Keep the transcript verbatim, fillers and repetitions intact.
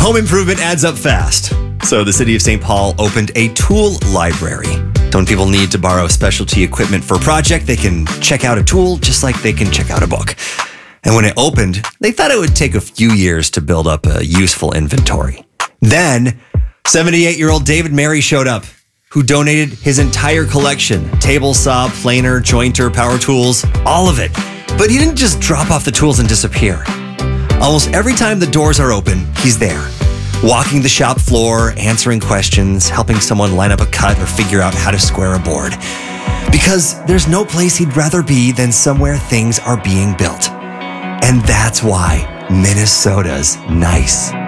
Home improvement adds up fast. So the city of Saint Paul opened a tool library. So when people need to borrow specialty equipment for a project, they can check out a tool just like they can check out a book. And when it opened, they thought it would take a few years to build up a useful inventory. Then, seventy-eight-year-old David Mary showed up, who donated his entire collection, table saw, planer, jointer, power tools, all of it. But he didn't just drop off the tools and disappear. Almost every time the doors are open, he's there, walking the shop floor, answering questions, helping someone line up a cut or figure out how to square a board. Because there's no place he'd rather be than somewhere things are being built. And that's why Minnesota's nice.